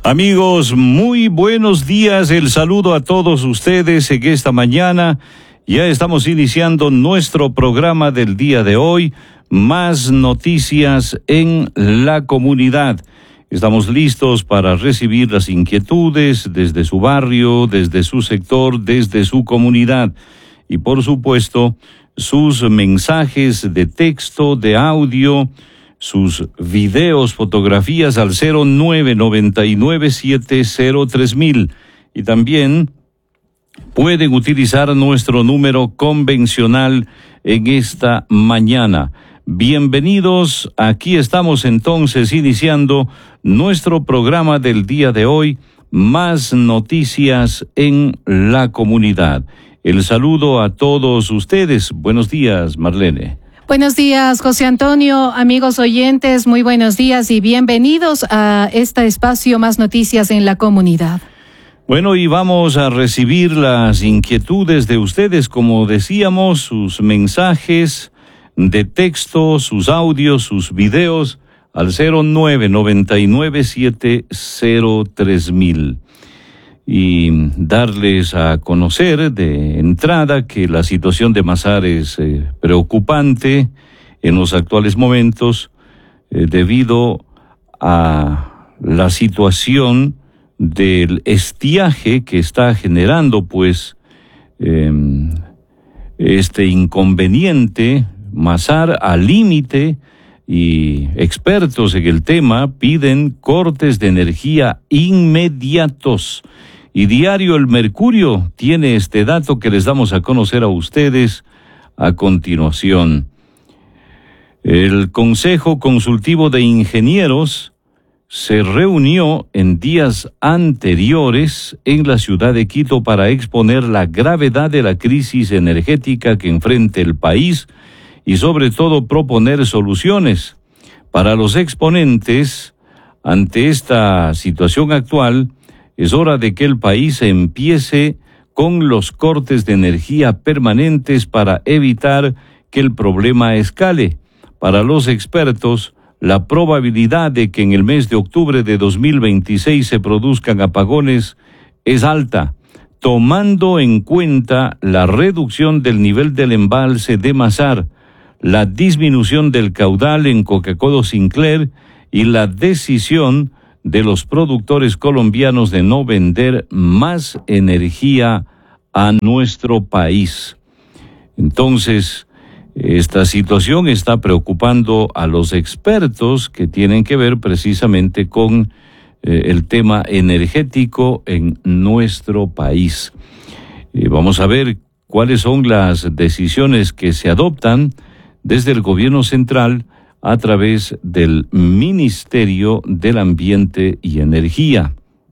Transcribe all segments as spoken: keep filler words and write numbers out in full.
Amigos, muy buenos días. El saludo a todos ustedes en esta mañana. Ya estamos iniciando nuestro programa del día de hoy. Más noticias en la comunidad. Estamos listos para recibir las inquietudes desde su barrio, desde su sector, desde su comunidad. Y por supuesto, sus mensajes de texto, de audio, sus videos, fotografías al cero nueve nueve nueve siete cero tres mil. Y también pueden utilizar nuestro número convencional en esta mañana. Bienvenidos, aquí estamos entonces iniciando nuestro programa del día de hoy, Más Noticias en la Comunidad. El saludo a todos ustedes. Buenos días, Marlene. Buenos días, José Antonio, amigos oyentes, muy buenos días y bienvenidos a este espacio Más Noticias en la Comunidad. Bueno, y vamos a recibir las inquietudes de ustedes, como decíamos, sus mensajes de texto, sus audios, sus videos al cero nueve nueve nueve siete cero tres mil. Y darles a conocer de entrada que la situación de Mazar es eh, preocupante en los actuales momentos eh, debido a la situación del estiaje que está generando pues eh, este inconveniente. Mazar al límite, y expertos en el tema piden cortes de energía inmediatos. Y Diario El Mercurio tiene este dato que les damos a conocer a ustedes a continuación. El Consejo Consultivo de Ingenieros se reunió en días anteriores en la ciudad de Quito para exponer la gravedad de la crisis energética que enfrenta el país y sobre todo proponer soluciones. Para los exponentes, ante esta situación actual, es hora de que el país empiece con los cortes de energía permanentes para evitar que el problema escale. Para los expertos, la probabilidad de que en el mes de octubre de dos mil veintiséis se produzcan apagones es alta, tomando en cuenta la reducción del nivel del embalse de Mazar, la disminución del caudal en Coca-Cola Sinclair y la decisión de los productores colombianos de no vender más energía a nuestro país. Entonces, esta situación está preocupando a los expertos que tienen que ver precisamente con eh, el tema energético en nuestro país. Eh, vamos a ver cuáles son las decisiones que se adoptan desde el gobierno central a través del Ministerio del Ambiente y Energía.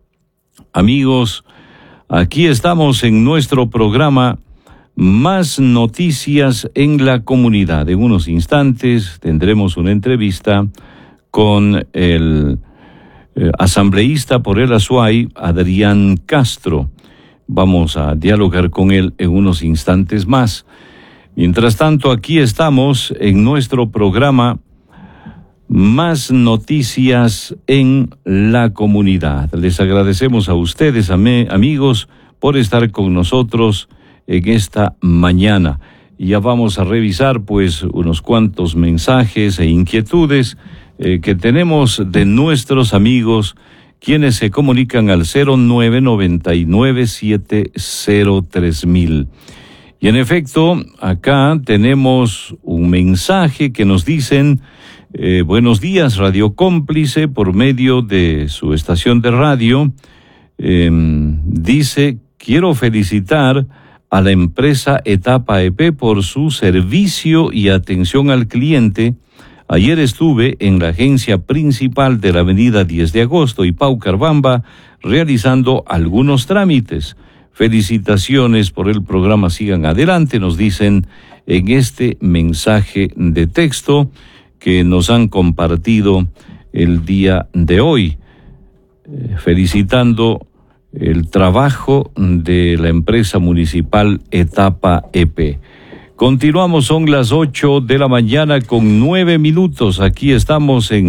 Amigos, aquí estamos en nuestro programa Más Noticias en la Comunidad. En unos instantes tendremos una entrevista con el eh, asambleísta por el Azuay, Adrián Castro. Vamos a dialogar con él en unos instantes más. Mientras tanto, aquí estamos en nuestro programa Más Noticias en la Comunidad. Les agradecemos a ustedes, am- amigos, por estar con nosotros en esta mañana. Y ya vamos a revisar, pues, unos cuantos mensajes e inquietudes eh, que tenemos de nuestros amigos, quienes se comunican al cero nueve nueve nueve siete cero tres mil. Y en efecto, acá tenemos un mensaje que nos dicen, eh, buenos días, Radio Cómplice, por medio de su estación de radio, eh, dice, quiero felicitar a la empresa Etapa E P por su servicio y atención al cliente. Ayer estuve en la agencia principal de la avenida diez de agosto y Pau Carbamba realizando algunos trámites. Felicitaciones por el programa, sigan adelante, nos dicen en este mensaje de texto que nos han compartido el día de hoy, eh, felicitando el trabajo de la empresa municipal Etapa E P. Continuamos, son las ocho de la mañana con nueve minutos. Aquí estamos en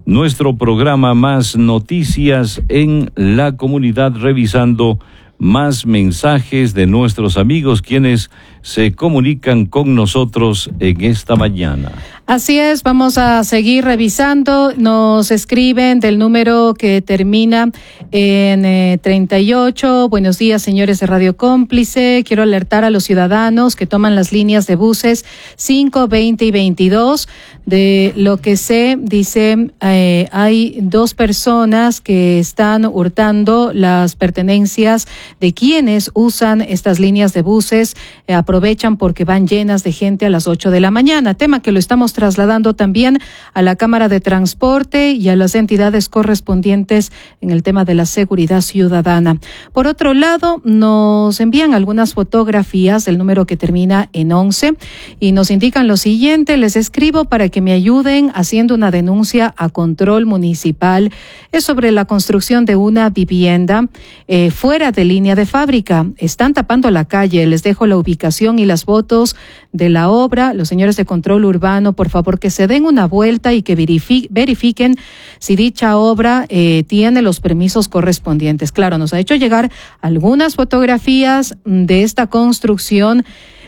nuestro programa Más Noticias en la Comunidad, revisando más mensajes de nuestros amigos quienes se comunican con nosotros en esta mañana. Así es, vamos a seguir revisando. Nos escriben del número que termina en eh, treinta y ocho. Buenos días, señores de Radio Cómplice. Quiero alertar a los ciudadanos que toman las líneas de buses cinco, veinte y veintidós. De lo que sé, dice, eh, hay dos personas que están hurtando las pertenencias de quienes usan estas líneas de buses. Eh, aprovechan porque van llenas de gente a las ocho de la mañana. Tema que lo estamos trasladando también a la Cámara de Transporte y a las entidades correspondientes en el tema de la seguridad ciudadana. Por otro lado, nos envían algunas fotografías del número que termina en once y nos indican lo siguiente: les escribo para que me ayuden haciendo una denuncia a Control Municipal. Es sobre la construcción de una vivienda eh, fuera de línea de fábrica. Están tapando la calle. Les dejo la ubicación y las fotos de la obra. Los señores de Control Urbano, por favor, que se den una vuelta y que verifi- verifiquen si dicha obra eh, tiene los permisos correspondientes. Claro, nos ha hecho llegar algunas fotografías de esta construcción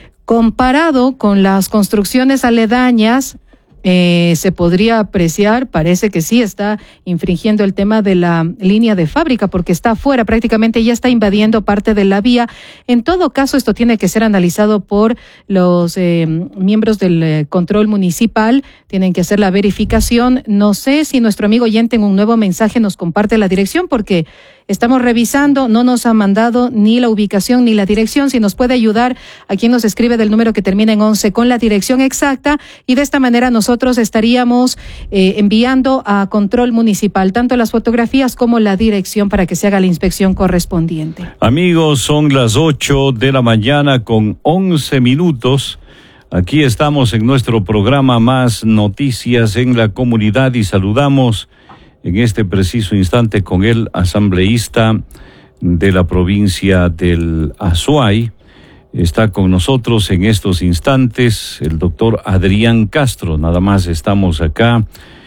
comparado con las construcciones aledañas. Eh, se podría apreciar, parece que sí está infringiendo el tema de la línea de fábrica porque está afuera, prácticamente ya está invadiendo parte de la vía. En todo caso, esto tiene que ser analizado por los eh, miembros del eh, control municipal, tienen que hacer la verificación. No sé si nuestro amigo oyente en un nuevo mensaje nos comparte la dirección porque estamos revisando, no nos ha mandado ni la ubicación ni la dirección. Si nos puede ayudar a quien nos escribe del número que termina en once con la dirección exacta, y de esta manera nosotros estaríamos eh, enviando a Control Municipal tanto las fotografías como la dirección para que se haga la inspección correspondiente. Amigos, son las ocho de la mañana con once minutos. Aquí estamos en nuestro programa Más Noticias en la Comunidad y saludamos en este preciso instante con el asambleísta de la provincia del Azuay. Está con nosotros en estos instantes el doctor Adrián Castro. Nada más estamos acá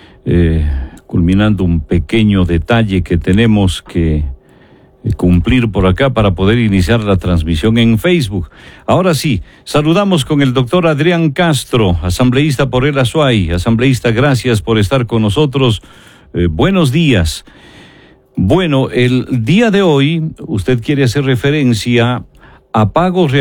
eh, culminando un pequeño detalle que tenemos que eh, cumplir por acá para poder iniciar la transmisión en Facebook. Ahora sí, saludamos con el doctor Adrián Castro, asambleísta por el Azuay. Asambleísta, gracias por estar con nosotros. Eh, buenos días. Bueno, el día de hoy usted quiere hacer referencia a pagos